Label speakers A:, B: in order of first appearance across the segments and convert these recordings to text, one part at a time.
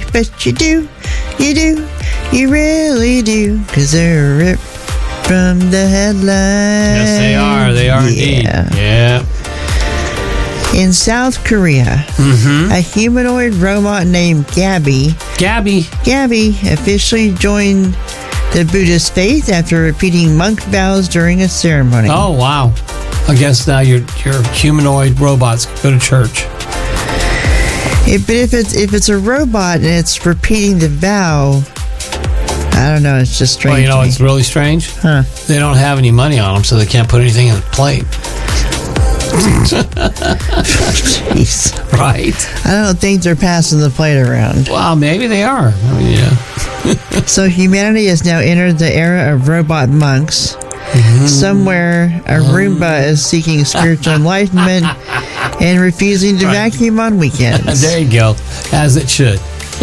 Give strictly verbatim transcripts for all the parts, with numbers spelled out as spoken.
A: me, but you do, you do, you really do, 'cause they're ripped from the headlines.
B: Yes, they are. They are
A: yeah.
B: indeed. Yeah.
A: In South Korea,
B: Mm-hmm.
A: a humanoid robot named Gabby,
B: Gabby.
A: Gabby officially joined the Buddhist faith after repeating monk vows during a ceremony.
B: Oh, wow. I guess now your your humanoid robots can go to church.
A: If, but if it's if it's a robot and it's repeating the vow, I don't know. It's just strange.
B: Well, you know,
A: to me.
B: it's really strange.
A: Huh.
B: They don't have any money on them, so they can't put anything in the plate.
A: Jeez.
B: Right.
A: I don't think they're passing the plate around.
B: Well, maybe they are. I mean, yeah.
A: So humanity has now entered the era of robot monks.
B: Mm-hmm.
A: Somewhere, a Roomba is seeking spiritual enlightenment and refusing to
B: Right.
A: vacuum on weekends.
B: There you go. As it should.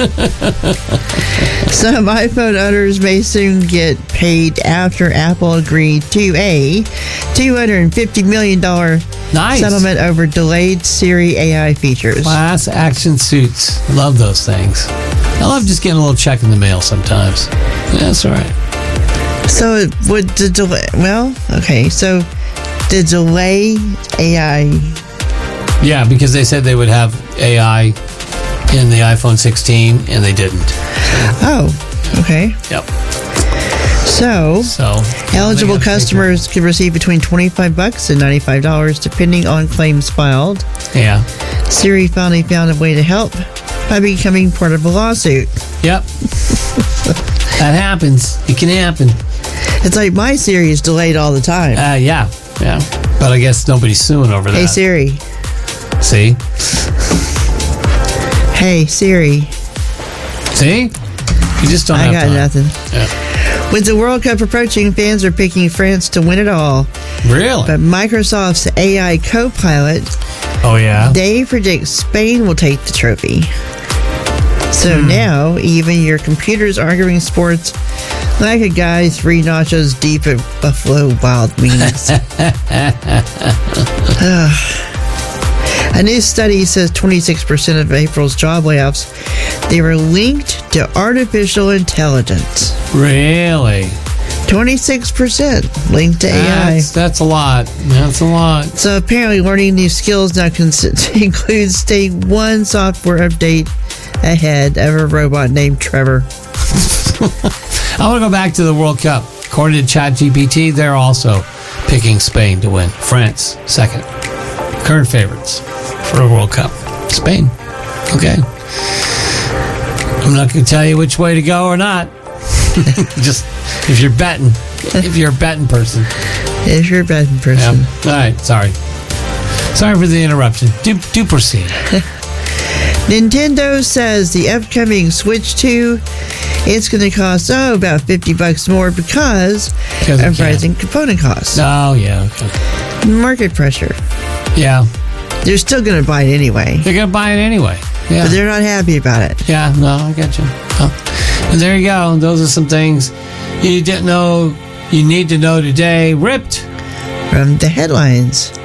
A: Some iPhone owners may soon get paid after Apple agreed to a two hundred fifty million dollars
B: Nice.
A: settlement over delayed Siri A I features.
B: Class action suits. Love those things. I love just getting a little check in the mail sometimes. Yeah, that's all right.
A: So it would the delay? Well, okay. So the delay A I.
B: Yeah, because they said they would have A I in the iPhone sixteen, and they didn't.
A: Oh, okay.
B: Yep.
A: So
B: So
A: eligible
B: they gotta pay
A: customers can receive between twenty-five bucks and ninety-five dollars, depending on claims filed.
B: for- Yeah.
A: Siri finally found a way to help by becoming part of a lawsuit.
B: Yep. That happens. It can happen.
A: It's like my Siri is delayed all the time.
B: Uh, yeah. Yeah. But I guess nobody's suing over that.
A: Hey Siri.
B: See?
A: Hey Siri.
B: See? You just don't
A: I
B: have
A: got
B: time.
A: nothing.
B: Yeah.
A: With the World Cup approaching, fans are picking France to win it all.
B: Really?
A: But Microsoft's A I co-pilot,
B: Oh, yeah?
A: they predict Spain will take the trophy. So
B: Hmm.
A: now, even your computer's arguing sports like a guy three nachos deep at Buffalo Wild Wings. Ugh. A new study says twenty-six percent of April's job layoffs, they were linked to artificial intelligence.
B: Really?
A: twenty-six percent linked to A I.
B: That's, that's a lot. That's a lot.
A: So apparently learning new skills now cons- includes staying one software update ahead of a robot named Trevor.
B: I want to go back to the World Cup. According to ChatGPT, they're also picking Spain to win. France, second. Current favorites for the World Cup. Spain. Okay. I'm not going to tell you which way to go or not. Just if you're betting. If you're a betting person.
A: If you're a betting
B: Yeah.
A: person.
B: All right. Sorry. Sorry for the interruption. Do, do proceed.
A: Nintendo says the upcoming Switch two, it's going to cost, oh, about fifty bucks more because
B: Because it
A: of
B: can.
A: rising component costs.
B: Oh, yeah. Okay.
A: Market pressure.
B: Yeah.
A: They're still going to buy it anyway,
B: They're going to buy it anyway. Yeah.
A: but they're not happy about it.
B: Yeah, no, I get you. Oh. And there you go. Those are some things you didn't know you need to know today. Ripped
A: From the headlines.